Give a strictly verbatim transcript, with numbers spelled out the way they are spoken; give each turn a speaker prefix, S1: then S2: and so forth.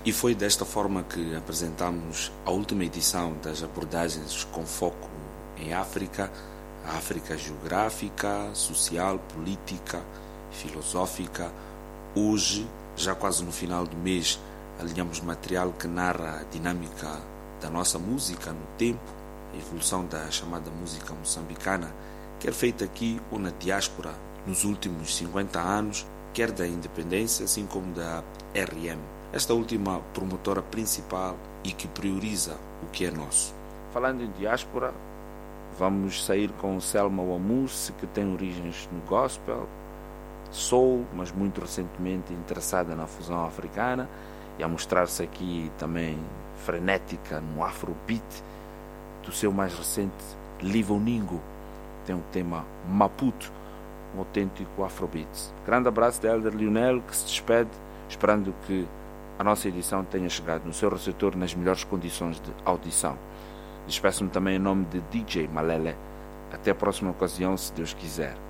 S1: E foi desta forma que apresentamos a última edição das abordagens com foco em África, a África geográfica, social, política, filosófica. Hoje, já quase no final do mês, alinhamos material que narra a dinâmica da nossa música no tempo, a evolução da chamada música moçambicana, quer feita aqui ou na diáspora nos últimos cinquenta anos, quer da independência, assim como da R M, esta última promotora principal e que prioriza o que é nosso. Falando em diáspora, vamos sair com Selma Wamusi, que tem origens no gospel, soul, mas muito recentemente interessada na fusão africana e a mostrar-se aqui também frenética no afrobeat. Do seu mais recente Livoningo tem o tema Maputo, um autêntico afrobeat. Grande abraço de Elder Lionel, que se despede, esperando que a nossa edição tenha chegado no seu receptor nas melhores condições de audição. Despeço-me também em nome de D J Malele. Até a próxima ocasião, se Deus quiser.